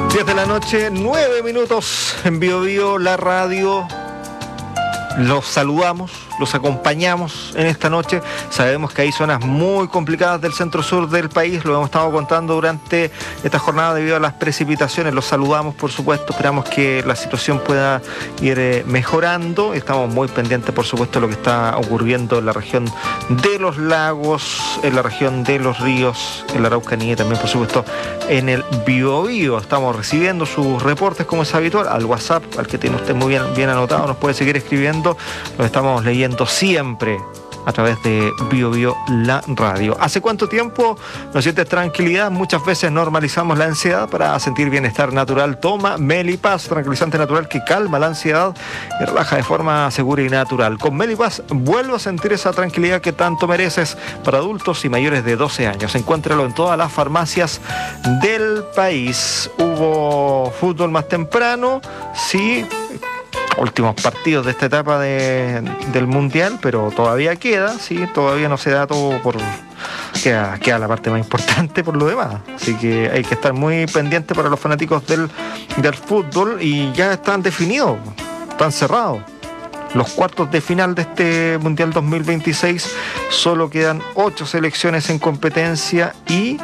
10 de la noche, 9 minutos en Bio Bio, la radio. Los saludamos, los acompañamos en esta noche. Sabemos que hay zonas muy complicadas del centro-sur del país, lo hemos estado contando durante esta jornada debido a las precipitaciones. Los saludamos, por supuesto, esperamos que la situación pueda ir mejorando. Estamos muy pendientes, por supuesto, de lo que está ocurriendo en la región de los lagos, en la región de los ríos, en la Araucanía y también, por supuesto, en el Biobío. Estamos recibiendo sus reportes, como es habitual, al WhatsApp, al que tiene usted muy bien anotado. Nos puede seguir escribiendo. Lo estamos leyendo siempre a través de Bio Bio, la radio. ¿Hace cuánto tiempo nos sientes tranquilidad? Muchas veces normalizamos la ansiedad para sentir bienestar natural. Toma Melipaz, tranquilizante natural que calma la ansiedad y relaja de forma segura y natural. Con Melipaz vuelve a sentir esa tranquilidad que tanto mereces para adultos y mayores de 12 años. Encuéntralo en todas las farmacias del país. Hubo fútbol más temprano, sí. Últimos partidos de esta etapa del Mundial, pero todavía queda, sí, todavía no se da todo queda la parte más importante por lo demás, así que hay que estar muy pendiente para los fanáticos del fútbol y ya están definidos, están cerrados. Los cuartos de final de este Mundial 2026, solo quedan 8 selecciones en competencia y,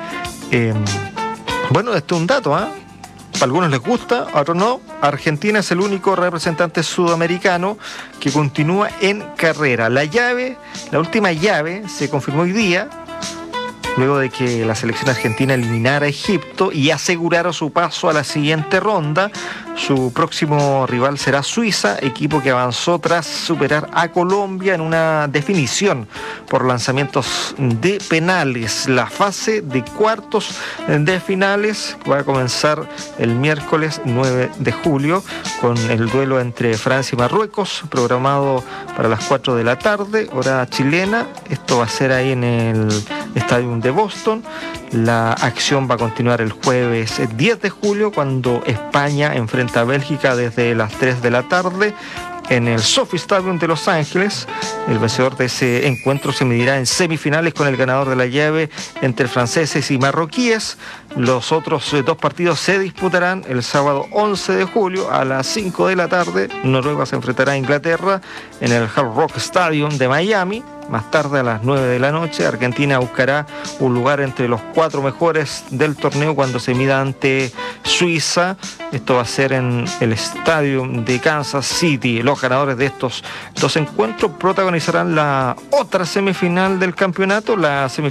bueno, este es un dato, ¿ah? A algunos les gusta, a otros no. Argentina es el único representante sudamericano que continúa en carrera. La última llave se confirmó hoy día, luego de que la selección argentina eliminara a Egipto y asegurara su paso a la siguiente ronda. Su próximo rival será Suiza, equipo que avanzó tras superar a Colombia en una definición por lanzamientos de penales. La fase de cuartos de finales va a comenzar el miércoles 9 de julio con el duelo entre Francia y Marruecos, programado para las 4 de la tarde, hora chilena. Esto va a ser ahí en el Estadio de Boston. La acción va a continuar el jueves 10 de julio cuando España enfrenta a Bélgica desde las 3 de la tarde en el SoFi Stadium de Los Ángeles. El vencedor de ese encuentro se medirá en semifinales con el ganador de la llave entre franceses y marroquíes. Los otros 2 partidos se disputarán el sábado 11 de julio a las 5 de la tarde. Noruega se enfrentará a Inglaterra en el Hard Rock Stadium de Miami. Más tarde, a las 9 de la noche, Argentina buscará un lugar entre los 4 mejores del torneo cuando se mida ante Suiza. Esto va a ser en el estadio de Kansas City. Los ganadores de estos 2 encuentros protagonizarán la otra semifinal del campeonato, la semifinal